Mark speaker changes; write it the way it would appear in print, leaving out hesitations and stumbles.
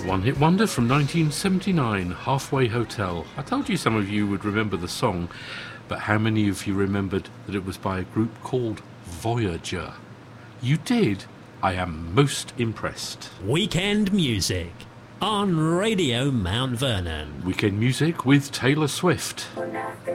Speaker 1: One hit wonder from 1979, Halfway Hotel. I told you some of you would remember the song, but how many of you remembered that it was by a group called Voyager? You did? I am most impressed.
Speaker 2: Weekend music on Radio Mount Vernon.
Speaker 1: Weekend music with Taylor Swift.